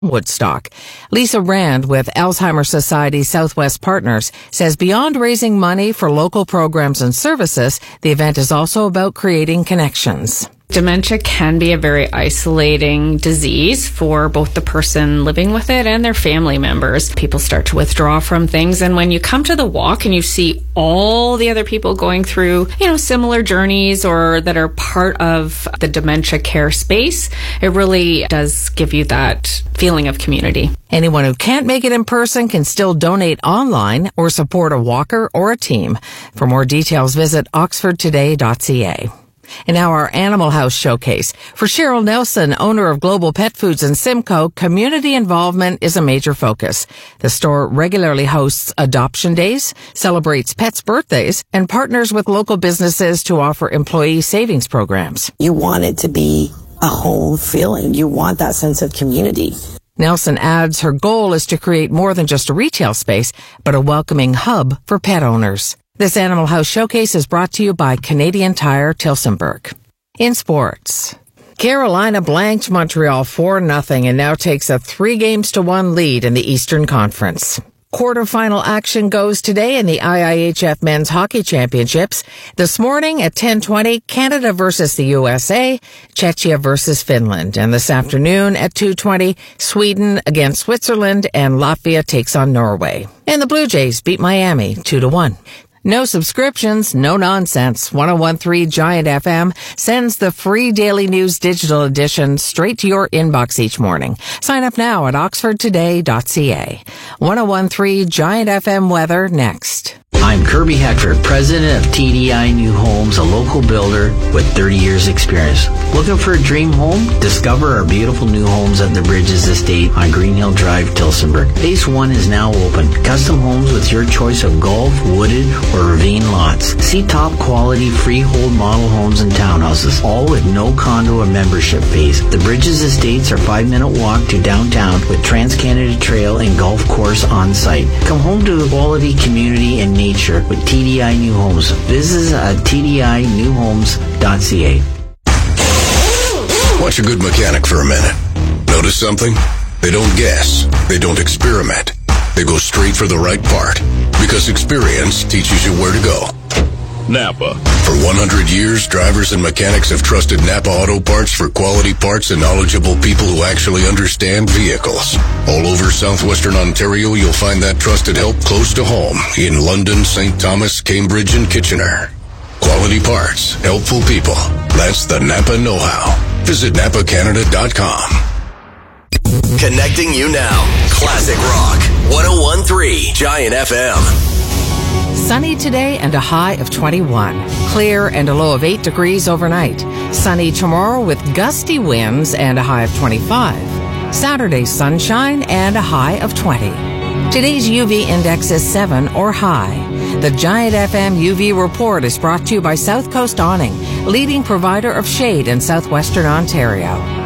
Woodstock. Lisa Rand with Alzheimer's Society Southwest Partners says beyond raising money for local programs and services, the event is also about creating connections. Dementia can be a very isolating disease for both the person living with it and their family members. People start to withdraw from things, and when you come to the walk and you see all the other people going through, similar journeys or that are part of the dementia care space, it really does give you that feeling of community. Anyone who can't make it in person can still donate online or support a walker or a team. For more details, visit oxfordtoday.ca. And now our Animal House showcase. For Cheryl Nelson, owner of Global Pet Foods and Simcoe, community involvement is a major focus. The store regularly hosts adoption days, celebrates pets' birthdays, and partners with local businesses to offer employee savings programs. You want it to be a home feeling. You want that sense of community. Nelson adds her goal is to create more than just a retail space, but a welcoming hub for pet owners. This Animal House showcase is brought to you by Canadian Tire Tillsonburg. In sports, Carolina blanked Montreal 4-0 and now takes a 3-1 lead in the Eastern Conference. Quarterfinal action goes today in the IIHF Men's Hockey Championships. This morning at 10:20, Canada versus the USA, Czechia versus Finland. And this afternoon at 2:20, Sweden against Switzerland and Latvia takes on Norway. And the Blue Jays beat Miami 2-1. No subscriptions, no nonsense. 101.3 Giant FM sends the free Daily News digital edition straight to your inbox each morning. Sign up now at oxfordtoday.ca. 101.3 Giant FM weather next. I'm Kirby Hector, president of TDI New Homes, a local builder with 30 years experience. Looking for a dream home? Discover our beautiful new homes at the Bridges Estate on Green Hill Drive, Tillsonburg. Phase 1 is now open. Custom homes with your choice of golf, wooded, or ravine lots. See top quality freehold model homes and townhouses, all with no condo or membership fees. The Bridges Estates are 5-minute walk to downtown with Trans-Canada Trail and golf course on site. Come home to a quality community and nature with TDI New Homes. Visit us at tdinewhomes.ca. Watch a good mechanic for a minute. Notice something? They don't guess. They don't experiment. They go straight for the right part. Because experience teaches you where to go. Napa. For 100 years, drivers and mechanics have trusted Napa Auto Parts for quality parts and knowledgeable people who actually understand vehicles. All over southwestern Ontario, you'll find that trusted help close to home in London, St. Thomas, Cambridge, and Kitchener. Quality parts, helpful people. That's the Napa know-how. Visit NapaCanada.com. Connecting you now. Classic Rock. 101.3 Giant FM. Sunny today and a high of 21. Clear and a low of 8 degrees overnight. Sunny tomorrow with gusty winds and a high of 25. Saturday, sunshine and a high of 20. Today's UV index is 7 or high. The Giant FM UV report is brought to you by South Coast Awning, leading provider of shade in southwestern Ontario.